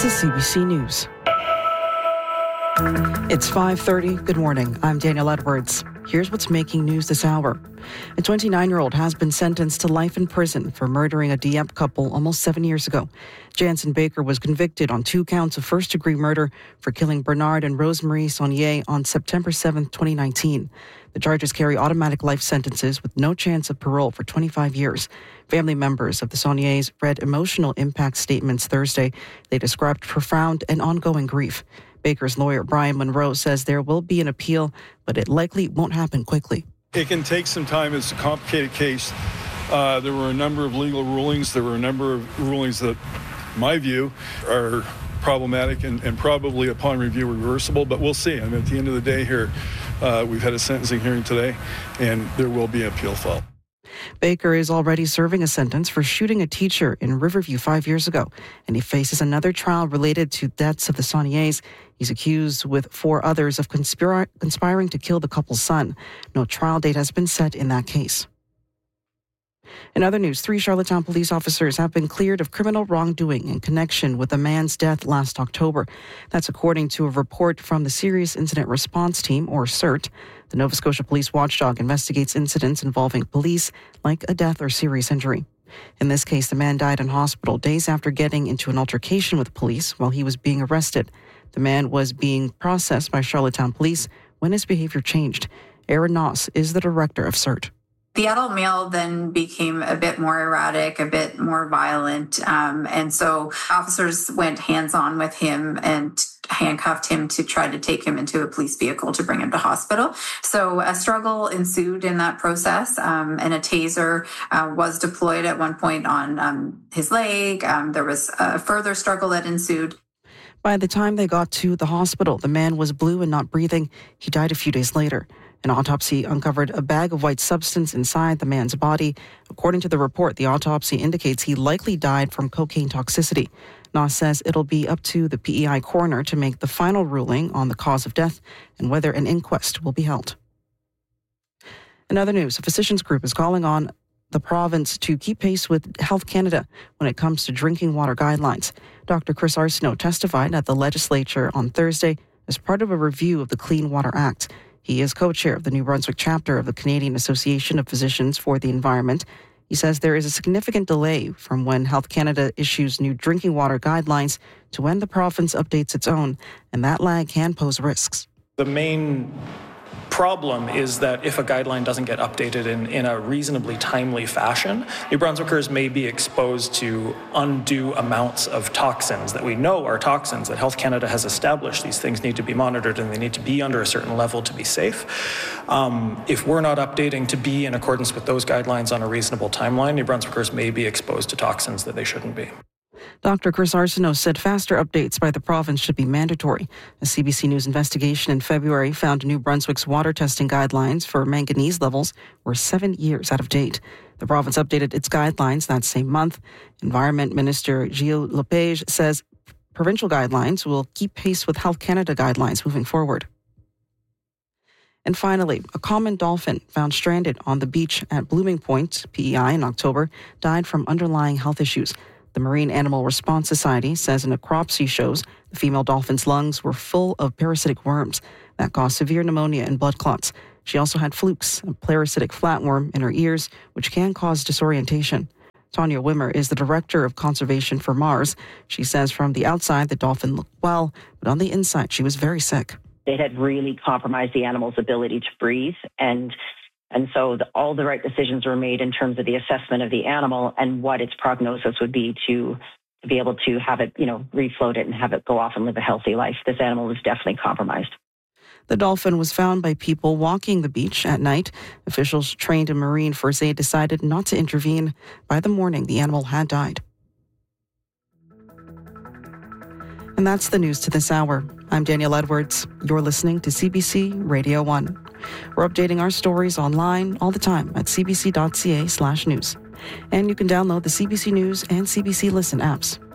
This is CBC News. It's 5:30. Good morning. I'm Danielle Edwards. Here's what's making news this hour. A 29-year-old has been sentenced to life in prison for murdering a Dieppe couple almost 7 years ago. Jansen Baker was convicted on 2 counts of first-degree murder for killing Bernard and Rosemarie Saunier on September 7, 2019. The charges carry automatic life sentences with no chance of parole for 25 years. Family members of the Sauniers read emotional impact statements Thursday. They described profound and ongoing grief. Baker's lawyer, Brian Monroe, says there will be an appeal, but it likely won't happen quickly. It can take some time. It's a complicated case. There were a number of legal rulings. There were a number of rulings that, in my view, are problematic and probably upon review reversible, but we'll see. I mean, at the end of the day here, we've had a sentencing hearing today, and there will be an appeal filed. Baker is already serving a sentence for shooting a teacher in Riverview 5 years ago, and he faces another trial related to deaths of the Sauniers. He's accused with 4 others of conspiring to kill the couple's son. No trial date has been set in that case. In other news, 3 Charlottetown police officers have been cleared of criminal wrongdoing in connection with a man's death last October. That's according to a report from the Serious Incident Response Team, or CIRT. The Nova Scotia Police Watchdog investigates incidents involving police, like a death or serious injury. In this case, the man died in hospital days after getting into an altercation with police while he was being arrested. The man was being processed by Charlottetown Police when his behavior changed. Erin Noss is the director of CIRT. The adult male then became a bit more erratic, a bit more violent, and so officers went hands-on with him and handcuffed him to try to take him into a police vehicle to bring him to hospital. So a struggle ensued in that process, and a taser was deployed at one point on his leg. There was a further struggle that ensued. By the time they got to the hospital, the man was blue and not breathing. He died a few days later. An autopsy uncovered a bag of white substance inside the man's body. According to the report, the autopsy indicates he likely died from cocaine toxicity. Noss says it'll be up to the PEI coroner to make the final ruling on the cause of death and whether an inquest will be held. In other news, a physicians group is calling on the province to keep pace with Health Canada when it comes to drinking water guidelines. Dr. Chris Arsenault testified at the legislature on Thursday as part of a review of the Clean Water Act. He is co-chair of the New Brunswick chapter of the Canadian Association of Physicians for the Environment. He says there is a significant delay from when Health Canada issues new drinking water guidelines to when the province updates its own, and that lag can pose risks. The main problem is that if a guideline doesn't get updated in a reasonably timely fashion, New Brunswickers may be exposed to undue amounts of toxins that we know are toxins that Health Canada has established. These things need to be monitored and they need to be under a certain level to be safe. If we're not updating to be in accordance with those guidelines on a reasonable timeline, New Brunswickers may be exposed to toxins that they shouldn't be. Dr. Chris Arsenault said faster updates by the province should be mandatory. A CBC News investigation in February found New Brunswick's water testing guidelines for manganese levels were 7 years out of date. The province updated its guidelines that same month. Environment Minister Gilles Lepage says provincial guidelines will keep pace with Health Canada guidelines moving forward. And finally, a common dolphin found stranded on the beach at Blooming Point, PEI, in October, died from underlying health issues. The Marine Animal Response Society says a necropsy shows the female dolphin's lungs were full of parasitic worms that caused severe pneumonia and blood clots. She also had flukes, a parasitic flatworm in her ears, which can cause disorientation. Tanya Wimmer is the director of conservation for Mars. She says from the outside, the dolphin looked well, but on the inside, she was very sick. It had really compromised the animal's ability to breathe, and so all the right decisions were made in terms of the assessment of the animal and what its prognosis would be to be able to have it, refloat it and have it go off and live a healthy life. This animal was definitely compromised. The dolphin was found by people walking the beach at night. Officials trained in marine first aid decided not to intervene. By the morning, the animal had died. And that's the news to this hour. I'm Danielle Edwards. You're listening to CBC Radio 1. We're updating our stories online all the time at cbc.ca/news. And you can download the CBC News and CBC Listen apps.